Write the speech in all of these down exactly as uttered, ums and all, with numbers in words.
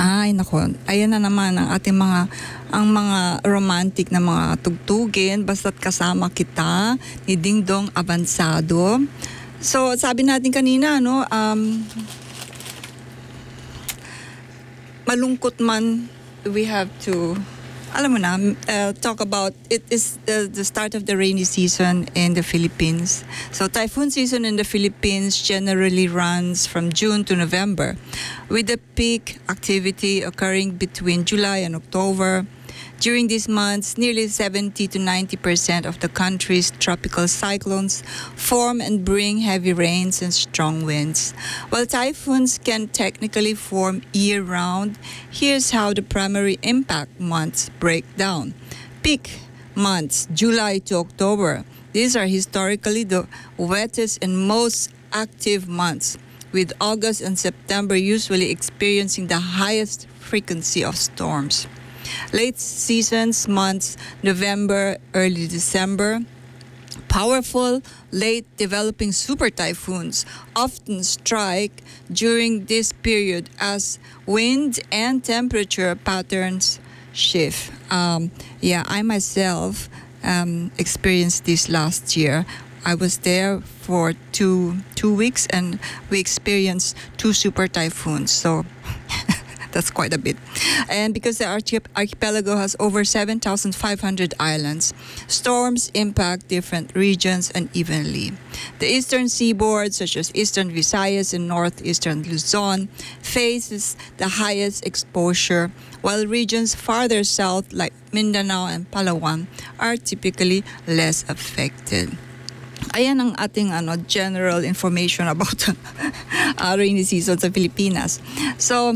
Ay, nako. Ayan na naman ang ating mga ang mga romantic na mga tugtugin basta't kasama kita ni Dingdong Avansado. So, sabi natin kanina, no, um, malungkot man, we have to, alam mo na, uh, talk about, it is the, the start of the rainy season in the Philippines. So typhoon season in the Philippines generally runs from June to November, with the peak activity occurring between July and October. During these months, nearly seventy to ninety percent of the country's tropical cyclones form and bring heavy rains and strong winds. While typhoons can technically form year-round, here's how the primary impact months break down. Peak months, July to October. These are historically the wettest and most active months, with August and September usually experiencing the highest frequency of storms. Late seasons months, November, early December. Powerful, late developing super typhoons often strike during this period as wind and temperature patterns shift. Um, yeah, I myself um, experienced this last year. I was there for two two weeks and we experienced two super typhoons. So that's quite a bit. And because the archip- archipelago has over seven thousand five hundred islands, storms impact different regions unevenly. The eastern seaboard, such as eastern Visayas and northeastern Luzon, faces the highest exposure, while regions farther south like Mindanao and Palawan are typically less affected. Ayan ang ating ano, general information about uh, rainy season sa Pilipinas. So,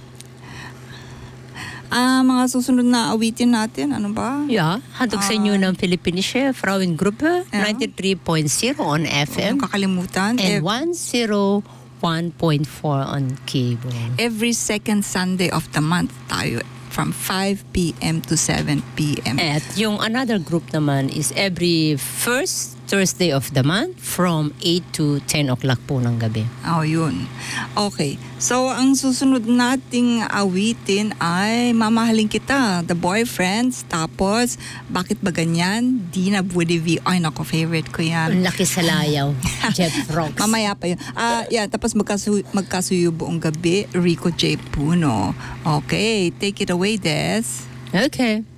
Ah, mga susunod na awitin natin, ano ba? Yeah, handog sa inyo ng Philippine Chef, Frauengruppe, Yeah. ninety-three point zero on F Huwag M niyong kakalimutan. and Ev- one oh one point four on cable. every second Sunday of the month tayo from five p.m. to seven p.m. At yung another group naman is every first Thursday of the month from eight to ten o'clock po ng gabi. Oh, yun. Okay. So, ang susunod nating awitin ay Mamahalin Kita, The Boyfriends. Tapos, Bakit Ba Ganyan? Dina Budivi. Ay, nako, favorite ko yan. Ang laki sa layaw, Jeff Rocks. Mamaya pa yun. Ah, yeah, tapos magkasu magkasuyo buong gabi, Rico J. Puno. Okay, take it away, Des. Okay.